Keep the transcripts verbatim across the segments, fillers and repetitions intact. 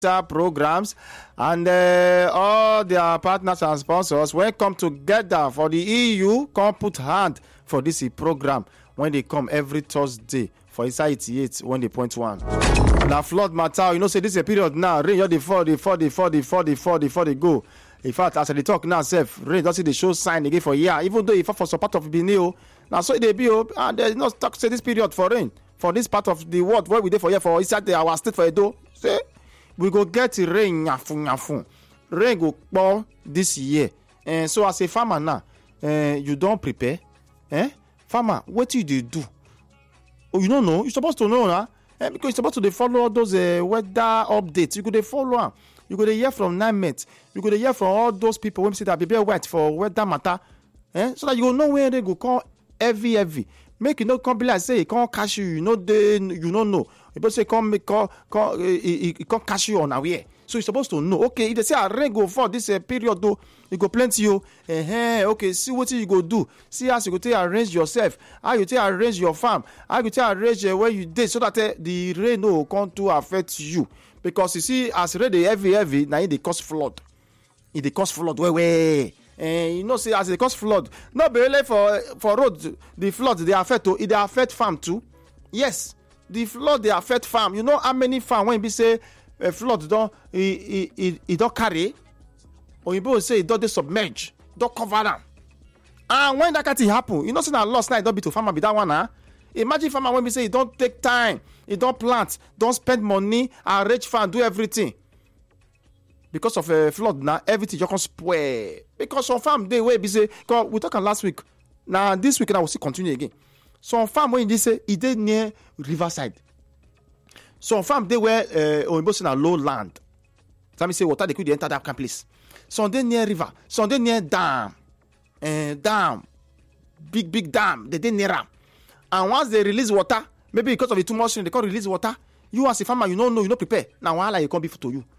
programs and uh, all their partners and sponsors when come together for the E U come put hand for this program when they come every Thursday for inside eighty-eight when they point one. Now flood matter, you know, say this is a period now. Rain just dey fall, dey fall, dey fall, dey fall, dey fall, dey fall, dey go. In fact, as they talk now, self rain doesn't they show sign again for year. Even though if for some part of Benin, now so they be up and there's no talk say this period for rain for this part of the world where we dey for here for inside the, our state for Edo. Say we go get rain nyafu nyafu. Rain go pour this year. And so as a farmer now, uh, you don't prepare. Eh? Farmer, what do you do? Oh, you don't know? You're supposed to know, huh? Eh, because you're supposed to follow all those uh, weather updates. You could follow them. You could hear from NIMET. You could hear from all those people when say that be wait for weather matter. Eh? So that you know where they go call heavy, heavy. Make you know come be like say it can't catch you. You know they you don't know. You say come make call call it, it can't catch you on our way. So you're supposed to know. Okay, if they say a rain go for this uh, period though, you go plenty you. Uh-huh, okay, see what you go do. See how you go take arrange yourself. How you take arrange your farm. How you take arrange uh, where you did so that uh, the rain no come to affect you. Because you see, as rain dey heavy heavy, now it dey cause flood. It dey cause flood. Where where? And you know, see, as it cause flood, not barely for for road, the flood they affect to it they affect farm too. Yes, the flood they affect farm. You know how many farm when we say a flood don't it it it don't carry, or you say it don't submerge, don't cover them. And when that kind of thing happen, you know, say that lost night don't be to farmer be that one, huh? Imagine farmer when we say it don't take time, it don't plant, don't spend money, arrange farm, do everything. Because of a uh, flood now, everything just can spoil. Because some farm they way be say, because we talking last week. Now this week I will see continue again. Some farm when they say it dey near riverside. Some farm they were uh or in a low land. Let me say water they could enter that kind of place. Some they near river, some they near dam, uh, dam, big big dam. They dey near them. And once they release water, maybe because of it too much rain, they can't release water. You as a farmer, you don't know, you don't prepare. Now why like it can't be to you?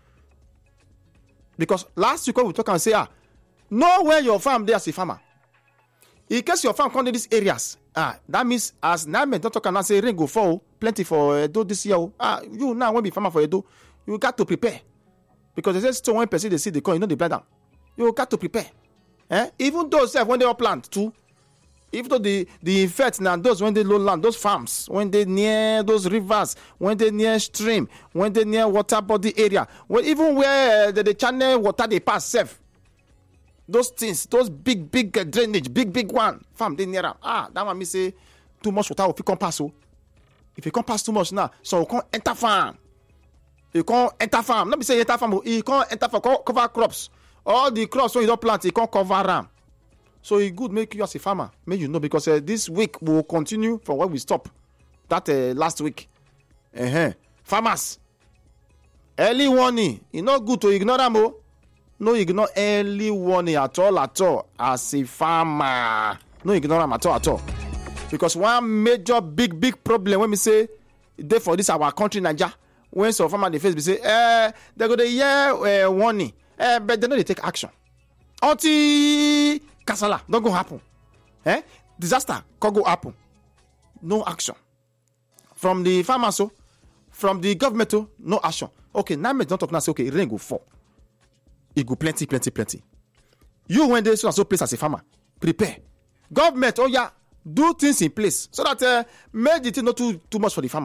Because last week when we talk and say, ah, know where your farm there as a farmer. In case your farm come to these areas, ah, that means as Name don't talk and say rain go fall, plenty for Edo this year. Ah, you now when be farmer for Edo, you got to prepare. Because they say so when person they see the coin, you know they plant down. You got to prepare. Eh? Even those when they all plant too, even though the the effect now those when they low land, those farms, when they near those rivers, when they near stream, when they near water body area, when even where uh, the, the channel water they pass safe, those things, those big big uh, drainage, big big one farm they near them. Ah, that one me say too much water if you can't pass so. If you can't pass too much now, so you can't enter farm. You can't enter farm. Not be say enter farm, you can't enter farm cover crops. All the crops when you don't plant, you can't cover them. So it good make you as a farmer, make you know because uh, this week we will continue from where we stop. That uh, last week. Uh-huh. Farmers, early warning. It's not good to ignore them. Oh. No ignore early warning at all, at all. As a farmer, no ignore them at all, at all. Because one major big, big problem when we say they for this our country, Nigeria, when some farmer they face, we say, eh, they go the year uh, warning, eh, but they know they take action. Until Kasala, don't go happen. Eh? Disaster, can go happen. No action. From the farmers, so, from the government, oh, no action. Okay, now me don't talk now, say, okay, rain go fall. It go plenty, plenty, plenty. You, when they so and so place as a farmer, prepare. Government, oh yeah, do things in place so that uh, make the thing not too, too much for the farmer.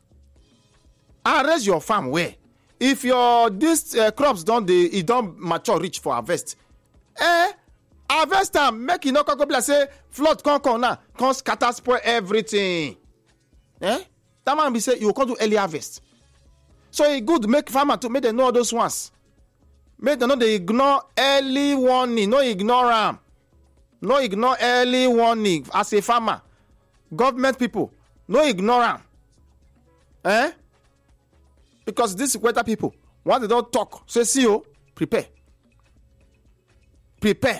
Arrange your farm where? If your these uh, crops don't, they, it don't mature, reach for harvest, eh? Harvest time, make you not go like say flood come come now, come scatter spoil everything. Eh? That man be say you can't do early harvest. So it good make farmer to make them know all those ones. Make them know they ignore early warning, no ignore them. No ignore early warning as a farmer. Government people, no ignore them. Eh? Because these weather people, once they don't talk, say see you, prepare. Prepare.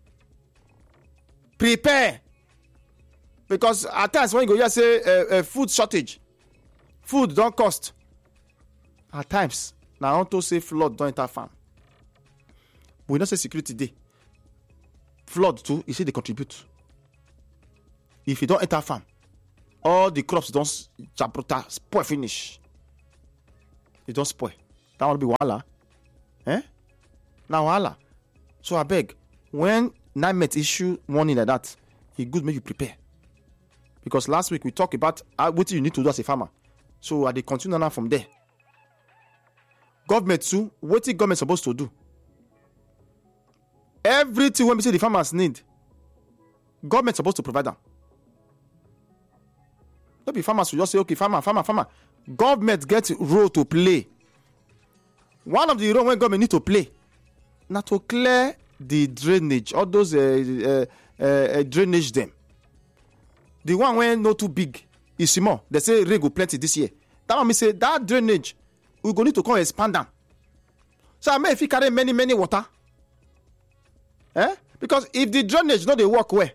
Prepare. Because at times when you go here say uh, uh, food shortage, food don't cost. At times, now I want to say flood don't enter farm. We don't say security day. Flood too, you see they contribute. If you don't enter farm, all the crops don't spoil finish. It don't spoil. That will be wahala. Eh? Now wahala. So I beg, when NIMET issue warning like that, it good make you prepare. Because last week we talked about uh, what you need to do as a farmer. So I dey continue now from there. Government too, what is government supposed to do? Everything when we say the farmers need, government supposed to provide them. Don't be farmers will just say, okay, farmer, farmer, farmer. Government get role to play. One of the role when government need to play, now to clear the drainage, all those uh, uh, uh, drainage them. The one when not too big is small. They say rain go plenty this year. That one me say that drainage we go need to come expand them. So I may if you carry many many water, eh? Because if the drainage not they work well,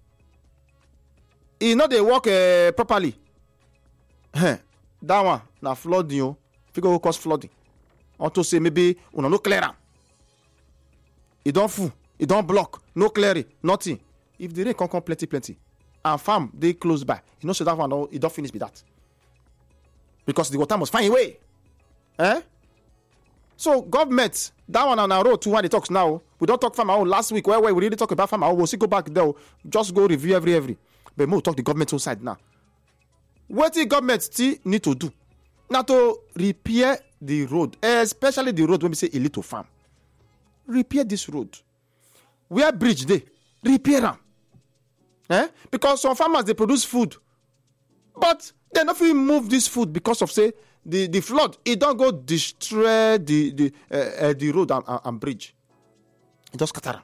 it not they work uh, properly. Eh, that one now flooding you. If you go cause flooding, or to say maybe una no clear am. It don't full, it don't block, no clearing, nothing. If the rain come come plenty plenty, and farm they close by, you know so that one no, it don't finish with that. Because the water must find a way. Eh? So government, that one on our road to when they talks now. We don't talk farmer own last week. Where, where we really talk about farmer own. We'll see go back there. Just go review every every. But we'll talk the government own side now. What the government still need to do? Now to repair the road, especially the road when we say a little farm. Repair this road. Where bridge they repair them. Eh? Because some farmers they produce food, but they not fit move this food because of say the, the flood. It don't go destroy the the uh, uh, the road and, and, and bridge. It just scatter.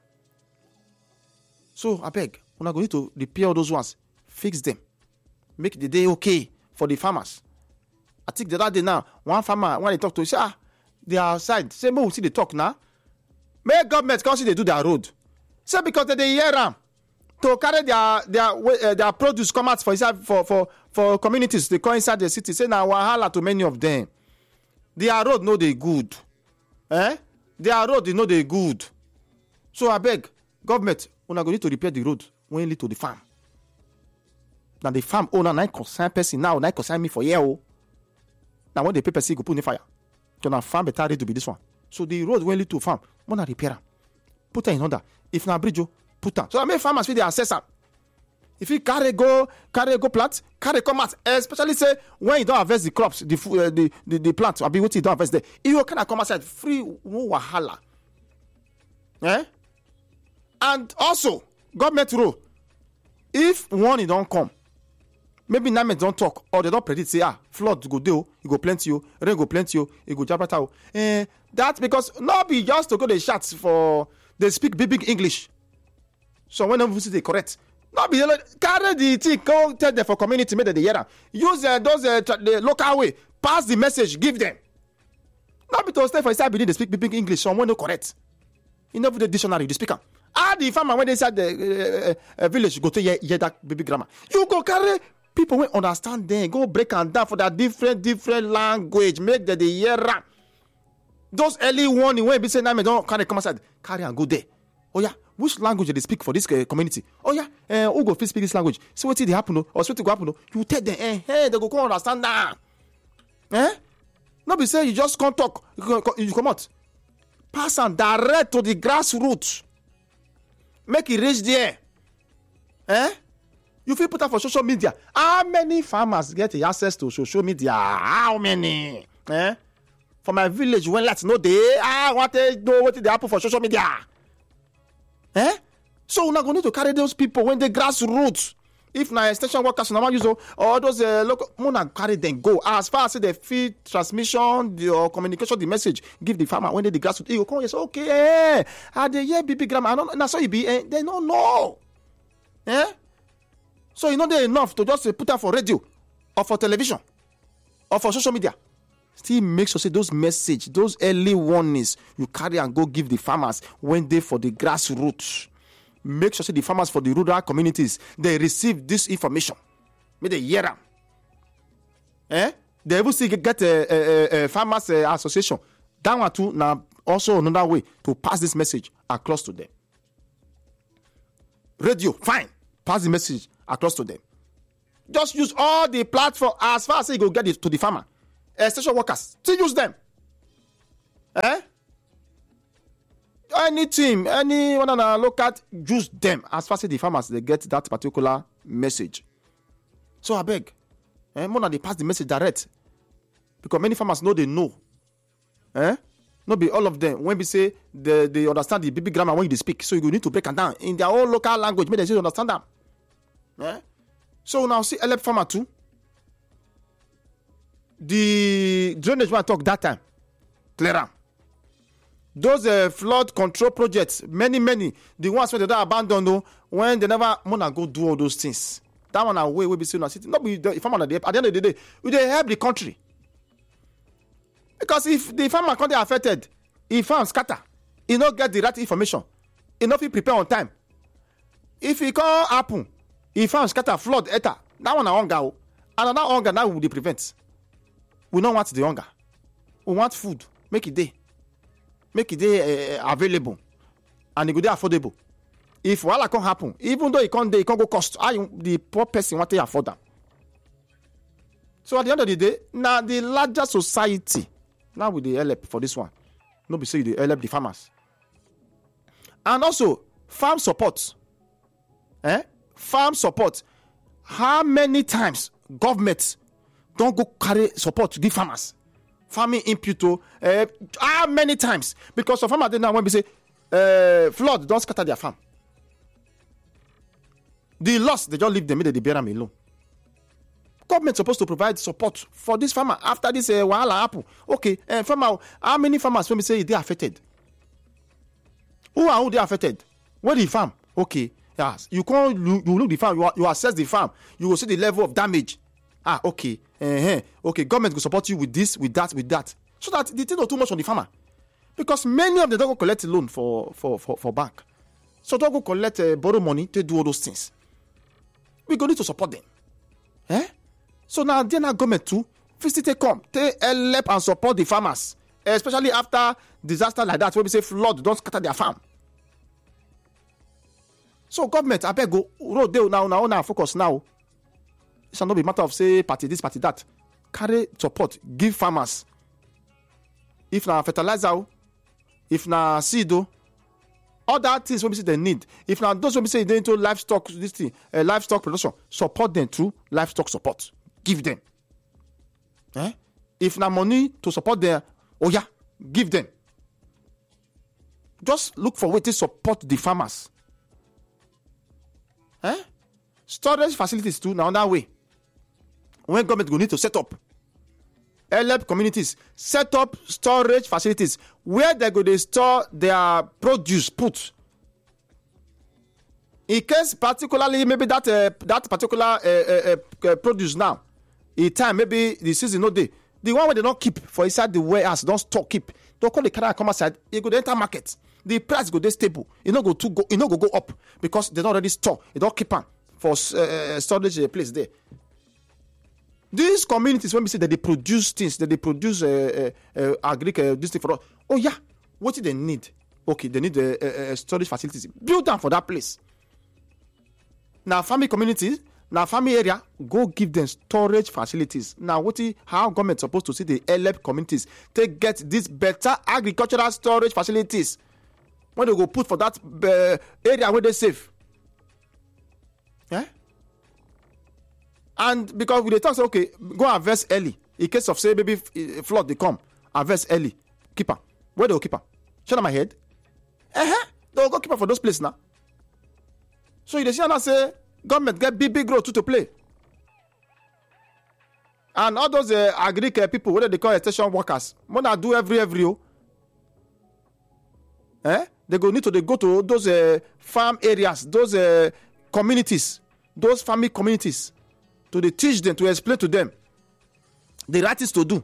So I beg, we're not going to repair all those ones, fix them, make the day okay for the farmers. I think the other day now, one farmer when they talk to, he say, ah, they are outside. Say, we see they talk now. Make government come see they do their road. Say because they, they hear them. To carry their their uh, their produce come out for for for for communities, they come inside the city. Say now wahala to many of them. Their road no they good, eh? Their road they know they good. So I beg government, we are going to repair the road when lead to the farm. Now the farm owner nine concern person now nine concern me for year oh. Now when the paper see go put in fire, so now farm better ready to be this one. So the road when lead to farm, wanna repair, put it in order. If na bridge. Put on. So I make farmers with the assessor. If you carry go, carry go plant, carry come out, especially say when you don't harvest the crops, the uh, the, the the plant, I'll be waiting you don't harvest there. If you kind of come outside free, no wahala. Eh? And also government rule. If one don't come, maybe NIMET don't talk or they don't predict say ah flood go do, it go plenty you, rain go plenty you, it go jabata. Eh, that's because not be just to go the shots for they speak big big English. So when they they correct, not be carry the thing, go tell them for community, make them hear them. Use uh, those uh, the local way, pass the message, give them. Not be to stay for inside they speak big English. Someone no correct. You know the dictionary, the speaker. Ah, the farmer when they inside the uh, uh, village go to hear, hear that baby grammar. You go carry people when understand them, go break and down for that different different language, make them they hear them. Those early warning when be say now don't carry come outside, carry and go there. Oh yeah. Which language they speak for this uh, community? Oh yeah, uh, who go fit speak this language? So what did happen? Or what go happen? You tell them, eh, hey, they go come understand now. Eh? Not be say you just can't talk. You, you come out. Pass and direct to the grassroots. Make it reach there. Eh? You feel put up for social media. How many farmers get access to social media? How many? Eh? For my village, when let's know they I want to know what they happen for social media. Eh? So we're not going to carry those people when they grassroots. If na extension workers now use or those uh, local, we're not carry them go as far as they feed transmission the or communication the message give the farmer when they the grassroots. You come yes okay. Eh, are they here big grammar? I don't. Now so you be eh, they don't know. Eh? So you know they enough to just uh, put out for radio or for television or for social media. Still make sure say those message, those early warnings you carry and go give the farmers when they for the grassroots. Make sure say the farmers for the rural communities they receive this information. May they hear them. Eh? They even still get a, a, a farmers uh, association. That one too now also another way to pass this message across to them. Radio, fine, pass the message across to them. Just use all the platform as far as you go get it to the farmer. Extension workers, still use them. Eh? Any team, any one of the local, use them as fast as the farmers they get that particular message. So I beg, eh, more than they pass the message direct, because many farmers know they know. Eh? Not be all of them. When we say they, they understand the baby grammar when you speak, so you need to break them down in their own local language, make them understand them. Eh? So now see L F farmer too. The drainage one talk that time, clear. Those uh, flood control projects, many, many, the ones where they don't abandon, though, when they never wanna go do all those things. That one away will be seen as not be the farmer at the end of the day, we they help the country. Because if the farmer can't be affected, if farm scatter, he not get the right information, he not be prepare on time. If he can't happen, if farm scatter, flood, enter, that one a hunger, and that hunger now will be prevent. We don't want the hunger. We want food. Make it day. Make it day uh, available. And it go dey affordable. If wahala can happen, even though it can't, it can't go cost, I, the poor person want to afford them. So at the end of the day, now the larger society, now with the help for this one, no be say the help the farmers. And also, farm support. Eh? Farm support. How many times government don't go carry support to give farmers? Farming input, uh, how many times? Because some farmers now when we say uh, flood, don't scatter their farm. The loss, they just leave them, they bear them alone. Government supposed to provide support for this farmer after this uh, wahala happen. Okay, uh, farmer, how many farmers when we say they are affected? Who are who they affected? Where the farm? Okay, yes, you can't you, you look the farm, you, are, you assess the farm, you will see the level of damage. Ah, okay, uh-huh. Okay, government will support you with this, with that, with that, so that the thing not too much on the farmer, because many of them don't go collect a loan for for for, for bank, so don't go collect uh, borrow money to do all those things. We go need to support them, eh? So now, then our government too, visit they come, they help and support the farmers, especially after disaster like that, where we say flood don't scatter their farm. So government, I beg go road there now, now, now focus now. It shall not be matter of say party this, party that. Carry support, give farmers. If na fertilizer, if na seed, other things when we say they need. If now those when we say they into livestock, this thing, uh, livestock production, support them through livestock support. Give them. Eh? If na money to support them, oh yeah, give them. Just look for ways to support the farmers. Eh? Storage facilities too now that way. When government will need to set up help communities set up storage facilities where they go to store their produce put. In case particularly maybe that uh, that particular uh, uh, uh, produce now, in time maybe the season no day, the one where they don't keep for inside the warehouse, don't store keep. Don't call the carrier come outside. It go to enter market. The price go dey stable. It no go to go. It no go go up because they don't already store. It don't keep on for uh, storage uh, place there. These communities, when we say that they produce things, that they produce uh, uh, uh, agric uh, this thing for us. Oh yeah, what do they need? Okay, they need uh, uh, storage facilities. Build them for that place. Now, farming communities, now farming area, go give them storage facilities. Now, what is how government supposed to see the L F communities to get these better agricultural storage facilities when they go put for that uh, area where they safe? Yeah. And because we they talk say okay, go harvest early. In case of say maybe flood they come, harvest early. Keep her. Where they will keep her? Shut up my head. Uh-huh. They will go keep her for those places now. So you see now say government get big big role too to play. And all those uh, agric uh, people, what they call extension workers, more than do every every oh. Eh? They go need to they go to those uh, farm areas, those uh, communities, those farming communities. To they teach them, to explain to them the right things to do,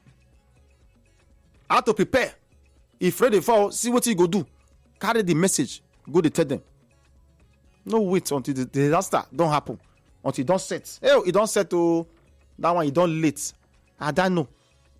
how to prepare. If ready for, see what you go do. Carry the message, go to tell them. No wait until the disaster don't happen, until it don't set. Hey, it don't set to that one, it don't late. I don't know.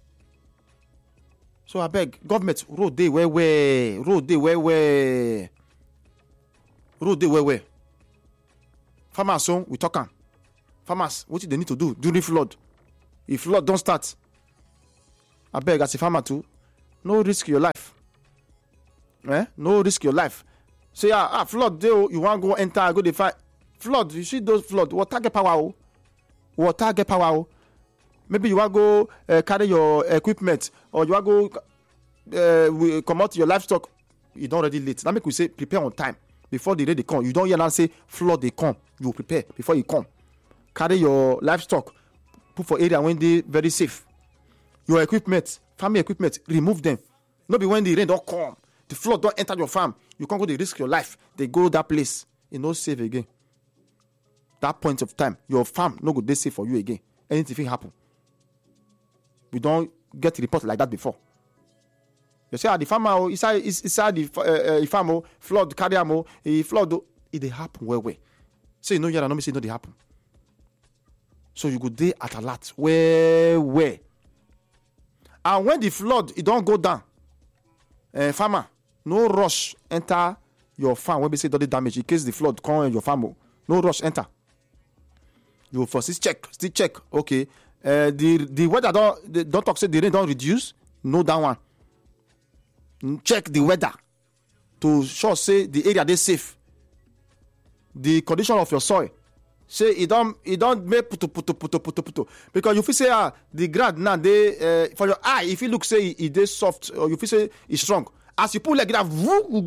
So I beg government, road day where where, road day where where, road day where where. Farmers, so we talk on. Farmers, what do they need to do during flood? If flood don't start, I beg as a farmer too, no risk your life. Eh? No risk your life. Say, ah, ah flood, they, you want to go enter, go to fight. Flood, you see those flood, water get power. Oh. Water get power. Oh. Maybe you want to go uh, carry your equipment, or you want to go uh, come out your livestock. You don't already late. That make we say prepare on time before the rain they come. You don't hear now say flood they come. You prepare before you come. Carry your livestock, put for area when they very safe. Your equipment, farming equipment, remove them. Not be when the rain don't come, the flood don't enter your farm. You can't go to risk your life. They go that place, you no safe again. That point of time, your farm no good they safe for you again. Anything happen. We don't get report like that before. You say, ah, the farmer inside inside the uh, uh, farm flood carry am he flood it they happen where where. So you know yeah, no me say no they happen. So you go there at a lot where where. And when the flood it don't go down, uh, farmer no rush enter your farm when we say don't damage in case the flood come in your farm. No rush enter. You first check, still check. Okay, uh, the the weather don't the, don't talk say the rain don't reduce. No that one. Check the weather to sure say the area they safe. The condition of your soil. Say it don't it don't make puto puto puto puto puto because you feel say ah the ground now they uh, for your eye if you look say it, it is soft or you feel say it's strong as you pull like that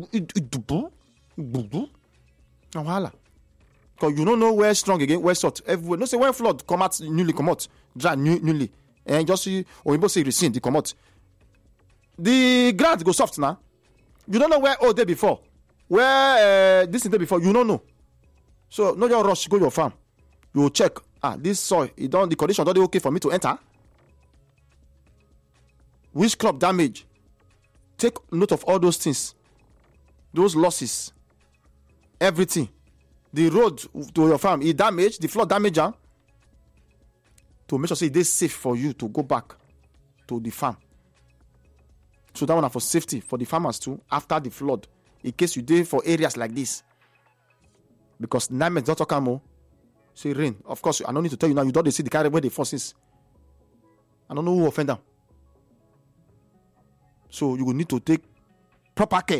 because you don't know where strong again where soft everywhere no say when flood come out newly come out dry new, newly and just see or you say receive the come out the ground go soft now you don't know where all day before where uh, this day before you don't know. So no just rush go your farm. You will check. Ah, this soil, it don't the condition don't they okay for me to enter? Which crop damage? Take note of all those things, those losses, everything. The road to your farm, it damaged, the flood damage, huh? To make sure say it is safe for you to go back to the farm. So that one are for safety for the farmers too after the flood, in case you did for areas like this. Because nine months don't talk more. Say rain. Of course, I don't need to tell you now. You don't see the kind where they forces. I don't know who offend them. So you will need to take proper care.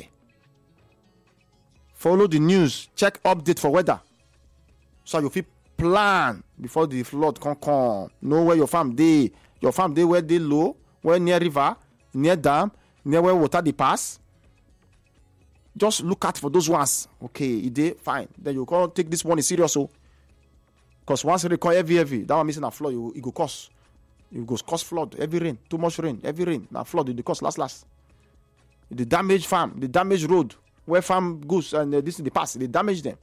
Follow the news. Check update for weather. So you fit plan before the flood can come. Know where your farm dey. Your farm dey where they low, where near river, near dam, near where water they pass. Just look at for those ones. Okay, it did fine. Then you can't take this one in serious. So, because once it require heavy, heavy, that one missing a flood, you it go cause. It goes cause flood. Every rain, too much rain, every rain. Now flood, it cause last last. The damaged farm, the damaged road, where farm goes and uh, this in the past, they damage them.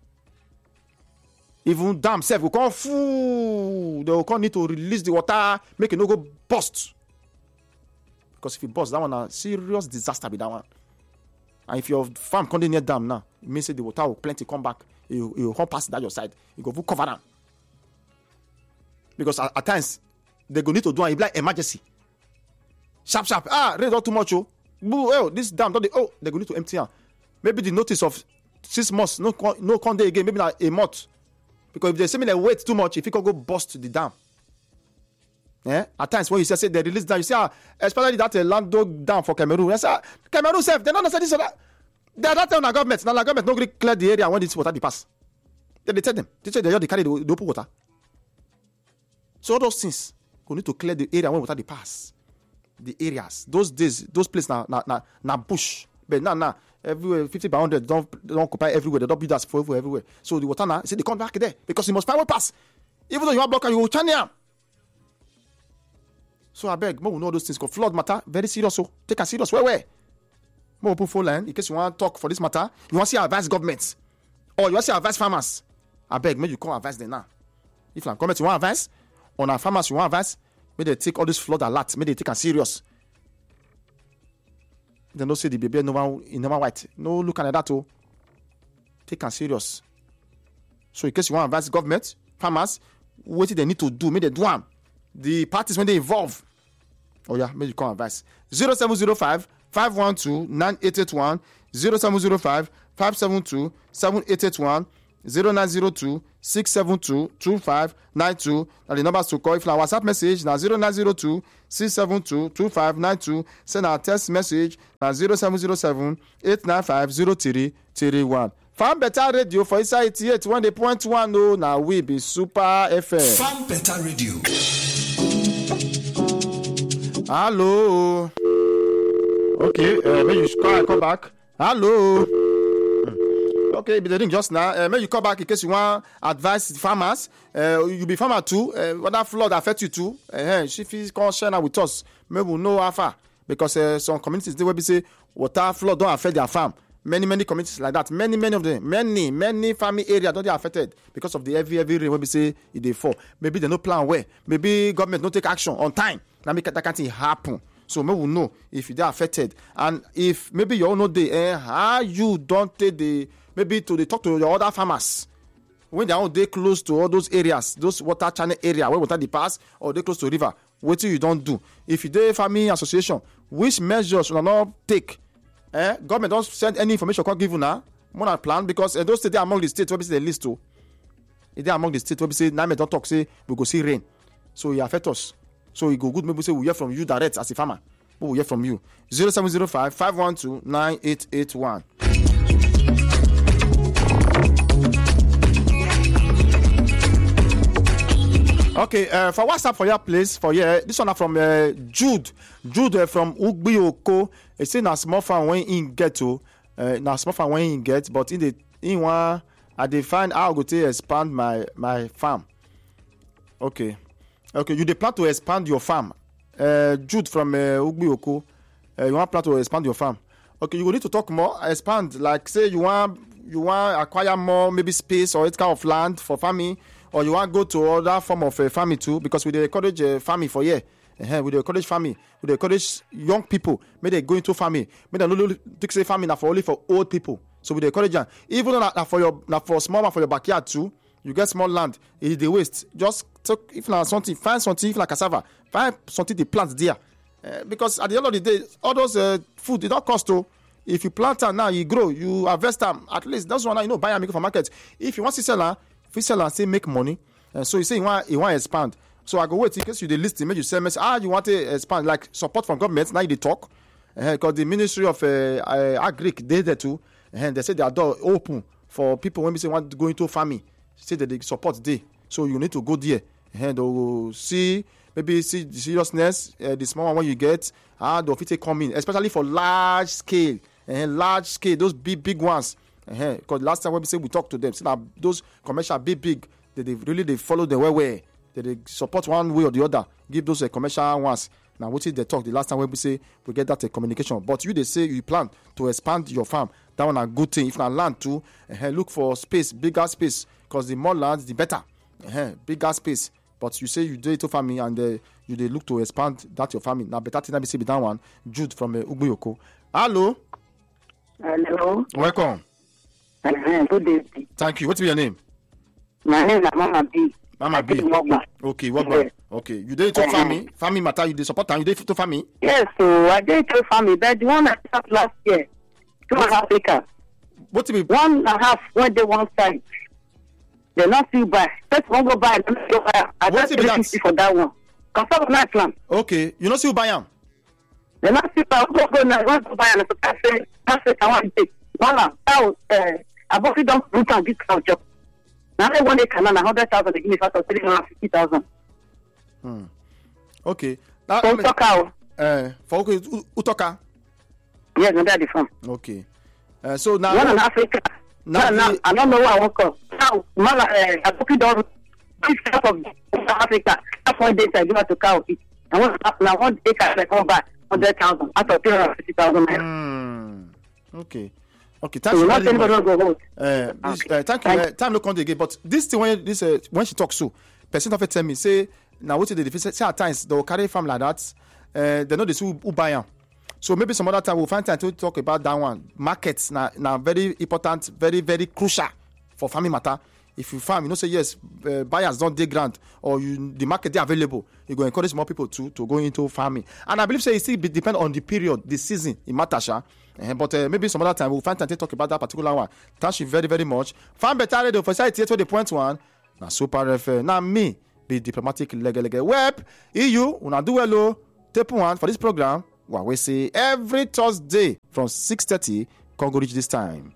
Even dam self, we can't fool. They will can't need to release the water, make it no go bust. Because if it bust, that one a serious disaster be that one. And if your farm can't near dam now, it means that the water will plenty come back. You you won't pass that your side. You go cover them. Because at, at times they go need to do an like emergency. Sharp sharp. Ah, rain not too much. Oh, oh this dam don't they, oh they go need to empty am. Maybe the notice of six months no no come there again. Maybe not a month. Because if they say me they wait too much, if you can go bust the dam. Yeah, at times when you say, say they release dam, you say ah, especially that uh, Lando dam for Cameroon. I say ah, Cameroon self, they don't understand this or that. They are not telling the government. Now the government no really clear the area when this water they pass. Then they tell them, they say they just carry the, the open water. So all those things we need to clear the area when water they pass. The areas, those days, those places now, now, now, now bush. But now, now, everywhere fifty by hundred don't don't occupy everywhere. They don't build us for everywhere, everywhere. So the water now, see they come back there because you must find way pass. Even though you have blocker, you will turn here. So I beg, more we know those things. Cause flood matter very serious. So take a serious. Where where? More open phone line in case you want to talk for this matter. You want to see advice government or you want to see advice farmers. I beg, make you come advise them now. If like government you want advice, on our farmers you want advice, may they take all this flood alert. May they take a serious. They don't say the baby no one in never white. No look at that too. Take a serious. So in case you want advice government, farmers, what they need to do, may they do them. The parties when they involve. Oh yeah, maybe you come advice. zero seven zero five, five one two, nine eight eight one, zero seven zero five, five seven two, seven eight eight one, zero nine zero two six seven two two five nine two. Now the numbers to call. If na WhatsApp message na zero nine zero two six seven two two five nine two. Send our text message na zero seven zero seven eight nine five zero three three one. Farm Better Radio for inside eighty-eight one point one. Oh, now we be Super F M. Farm Better Radio. Hello. Okay, uh, maybe you should call, call back. Hello. Okay, but the ring just now. Uh, maybe you call back in case you want advice farmers. Uh, you be farmer too. Uh, what that flood affect you too? Uh, if you can share now with us, maybe we know how far. Because uh, some communities they will be say water flood don't affect their farm. Many many communities like that. Many many of them. Many many farming areas don't they affected because of the heavy heavy rain. Will be say it they fall. Maybe they no plan well. Maybe government no take action on time. Now make that can't happen. So maybe we know if they are affected and if maybe you all know the eh, how you don't take the maybe to the talk to your other farmers when they are they close to all those areas, those water channel area where water they pass or they close to river. What you don't do if you dey farming association, which measures will not take? Eh, government don't send any information can't give you now more than plan because uh, those states they among the states where we say the list too. They among the states where we say now me don't talk say we go see rain, so it affect us. So it go good. Maybe say we hear from you direct as a farmer. We hear from you. Zero seven zero five five one two nine eight eight one. Okay, uh, for WhatsApp for your place for here. This one from uh, Jude. Jude uh, from Ugbioko. He say na small farm when in get to. Uh, na small farm when in get, but in the in one I dey find how I go to expand my my farm. Okay. Okay, you dey plan to expand your farm. Uh, Jude from uh, Ugbioko. Uh, you want plan to expand your farm. Okay, you will need to talk more. Expand, like say you want you want acquire more maybe space or it kind of land for farming, or you want go to other form of uh, farming too. Because we dey encourage uh, farming for here. Uh-huh, we dey encourage farming. We dey encourage young people. May they go into farming. May they no think say farming na for only for old people. So we dey encourage them. Even though na for your na for small man for your backyard too. You get small land, it is the waste. Just take if na something, find something if na cassava, find something they plant there. Uh, because at the end of the day, all those uh, food it don't cost to. If you plant them now, you grow, you harvest them. At least that's one you know buy and make for market. If you want to sell, if you sell and say make money, uh, so you say you want you want to expand. So I go wait in case you the list, make you sell message. Ah, you want to expand like support from government. Now you they talk because uh, the Ministry of uh, uh, Agric they there too, and they say their door open for people when we say want to go into farming. Say that they support day, so you need to go there and they'll see maybe see the seriousness, uh, the small one when you get, how the fit come in, especially for large scale and uh, large scale, those big big ones. Because uh-huh. last time when we say we talk to them, see that those commercial big big, that they really they follow the way way, that they support one way or the other, give those uh, commercial ones. Now what is they talk the last time when we say we get that uh, communication, but you they say you plan to expand your farm. That one a good thing. If not land too, uh, look for space, bigger space. Because the more land, the better. Uh-huh. Bigger space. But you say you do it to farming and uh, you they look to expand that your farming. Now, better thing that be say be that one. Jude from uh, Ugbioko. Hello. Hello. Welcome. Uh-huh. Good day. Thank you. What's your name? My name is Mama B. Mama B. Wagba. Okay, Wagba. Yes. Okay. You did it to uh-huh. farming. Farming matter. You did support time. You did it to farming. Yes, so I did it to farming. But the one I started last year, two and a half acres. What to be? One and a half went to one side. They're not still buy. First one go buy, then go buy. I just three fifty for that one. Confirm on that plan. Okay, you not still buy them. They're not still buy. Go go now. Want to buy and so I say, I say I want to take. Voila. Now, uh, I bought it down root and get cow job. Now they want a canal, a hundred thousand. They give me five thousand three hundred fifty thousand. Hmm. Okay. That, so Utoka. Uh, for okay, Utoka. Yes, no, that's the farm. Okay. Uh, so now. One and a half acre. Now, now, I don't know where I walk up. Now, man, uh, I took it down. This half of Africa, half one day I give it to cow. And one now one acre I come back hundred thousand out of three hundred fifty thousand. Hmm. Okay. Okay. Thank so you. Not anybody go vote. Uh, this, uh, thank you. Uh, time no come again. But this thing when this uh, when she talks so, person of it tell me say now what they say, say at times they will carry farm like that. Uh, they know they who, who buy them. So maybe some other time we'll find time to talk about that one. Markets now now very important, very very crucial for farming matter. if you farm, you know, say yes, uh, buyers don't dig grant or you, the market they available, you go encourage more people to to go into farming. And I believe say it still be depend on the period, the season in Matasha. Uh, but uh, maybe some other time we'll find time to talk about that particular one. Thank you very, very much. Farm Better Radio for site to the point one. Now Super F M. Now me be diplomatic lege lege web. E U una do hello. Tape one for this program. What we say every Thursday from six thirty. Congo reach this time.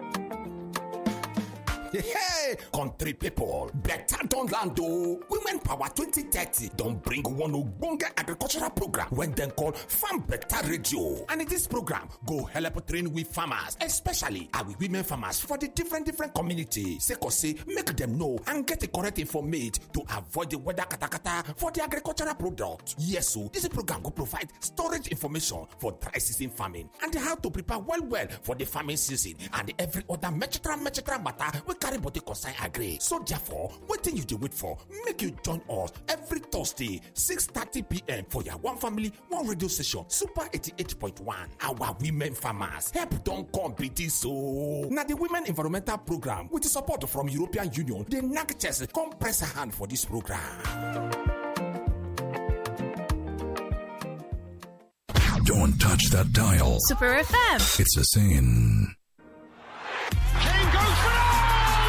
Hey, country people, better don't land oh. Women Power twenty thirty don't bring one ogbonge agricultural program when they call Farm Better Radio. And in this program, go help train with farmers, especially our women farmers for the different different communities. Say, say, make them know and get the correct information to avoid the weather katakata for the agricultural product. Yes, so this program will provide storage information for dry season farming and how to prepare well well for the farming season and every other mechetra mechetra matter we carry body concern agree. So therefore, what thing you do wait for? Make you join us every Thursday, six thirty p.m. for your one family, one radio station, Super eighty-eight point one. Our women farmers help don't come be this so. Now the Women Environmental Program with the support from European Union, the N A C chest come press a hand for this program. Don't touch that dial. Super F M. It's a sin. Kane goes for it!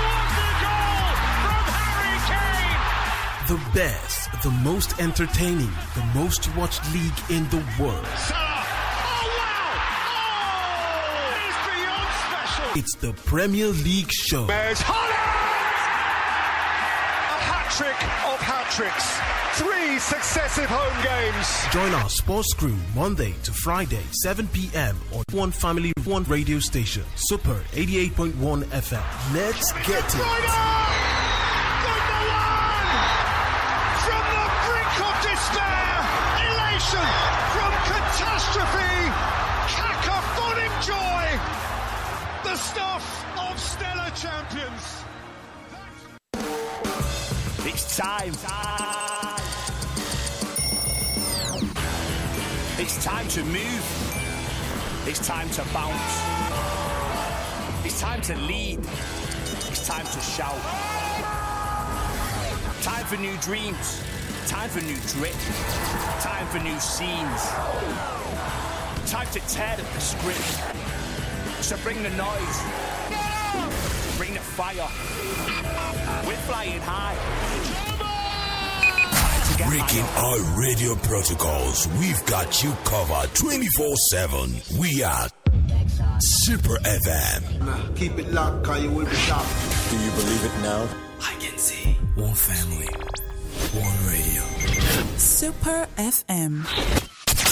The best, the most entertaining, the most watched league in the world. Salah! Oh wow! Oh! It's beyond special! It's the Premier League show. There's Haaland! A hat-trick of hat-tricks. Three successive home games. Join our sports crew Monday to Friday, seven p.m. on One Family, One radio station. Super eighty-eight point one F M. Let's get it. From catastrophe, cacophonic joy, the stuff of stellar champions. It's time. time. It's time to move. It's time to bounce. It's time to lead. It's time to shout. Time for new dreams. Time for new drip. Time for new scenes. Time to tear up the script. So bring the noise. Bring the fire. We're flying high. Breaking all radio protocols, we've got you covered twenty-four seven. We are Super F M. Nah, keep it locked, cause you will be shocked. Do you believe it now? I can see. One family. One radio. Super F M.